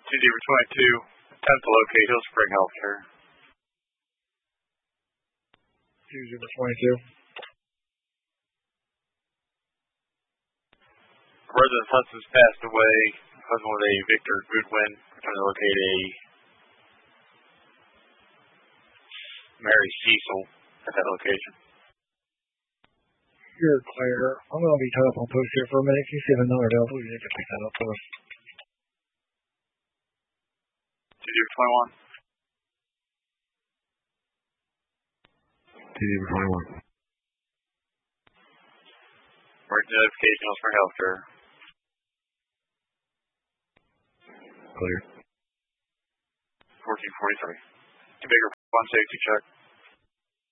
2-22, attempt to locate Hill Spring Healthcare. 2-22. Resident Hudson's passed away. Husband was a Victor Goodwin. We're trying to locate a Mary Cecil at that location. You're clear. I'm going to be telephone post here for a minute. Can you see the number down? Please you can pick that up for us. 2-21. 2-21. Emergency notification, Hill Spring Healthcare. Clear. 1443. Bigger 1 safety check.